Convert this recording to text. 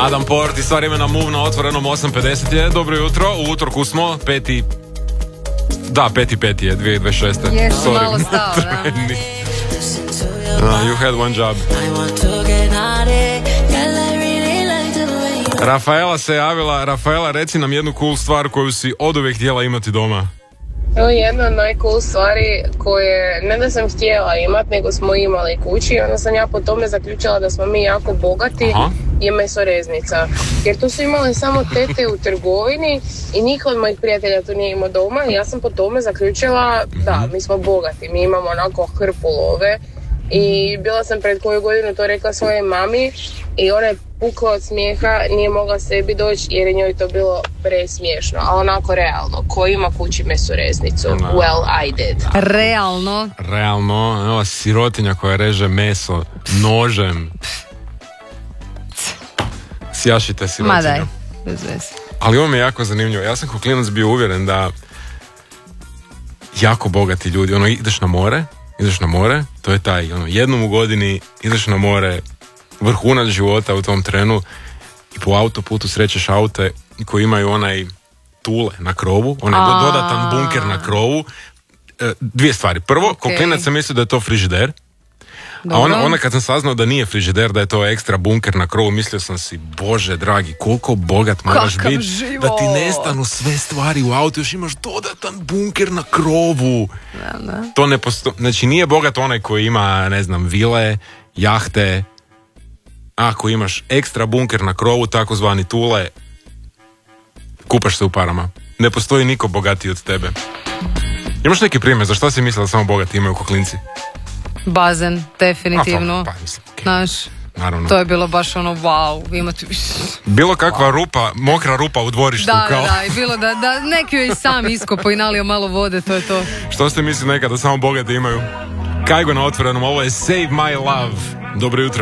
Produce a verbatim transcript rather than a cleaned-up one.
Adam Port i sva vremena Move na otvorenom osam pedeset je. Dobro jutro, u utorku smo, peti... Da, peti peti je, dvije tisuće dvadeset šeste. Jesu malo stao, da. uh, you had one job. Rafaela se javila. Rafaela, reci nam jednu cool stvar koju si oduvijek htjela imati doma. Evo jedna od najcool stvari koje ne da sam htjela imat, nego smo imali kući. Onda sam ja po tome zaključila da smo mi jako bogati. Aha. Je mesoreznica. Jer tu su imali samo tete u trgovini i niko od mojih prijatelja tu nije imao doma. I ja sam po tome zaključila da, mi smo bogati. Mi imamo onako hrpu love. I bila sam pred koju godinu to rekla svojoj mami i ona je pukla od smijeha, nije mogla sebi doći jer je njoj to bilo presmiješno, a onako realno, ko ima kući mesoreznicu? No. Well, I did. Realno? Realno, ova sirotinja koja reže meso nožem. Sjašite sirotinju. Ma daj, bez veze. Ali ovo mi je jako zanimljivo, ja sam kao klinac bio uvjeren da jako bogati ljudi, ono, ideš na more, ideš na more, to je taj, ono, jednom u godini ideš na more, vrhunac života u tom trenu i po autoputu srećeš aute koji imaju onaj tule na krovu, onaj A... dodatan bunker na krovu. E, dvije stvari. Prvo, okay. Ko klinac sam mislio da je to frižider, a onda, onda kad sam saznao da nije frižider, da je to ekstra bunker na krovu, mislio sam si, Bože dragi, koliko bogat moraš biti da ti nestanu sve stvari u autu, još imaš dodatan bunker na krovu. Da, da. To ne posto... Znači nije bogat onaj koji ima, ne znam, vile, jahte. Ako imaš ekstra bunker na krovu, takozvani tule, kupaš se u parama. Ne postoji niko bogatiji od tebe. Imaš neki primjer, za što si mislila da samo bogati imaju koklinci? Bazen, definitivno. A, pa, mislim, okay. Znaš, naravno. To je bilo baš ono wow, imati... Bilo kakva wow. rupa, mokra rupa u dvorištu. Da, kao... da, da, i bilo da, da neki joj sam iskopo i nalio malo vode, to je to. Što ste mislili nekada da samo bogati imaju? Kajgo na otvorenom, ovo je Save My Love. Dobro jutro.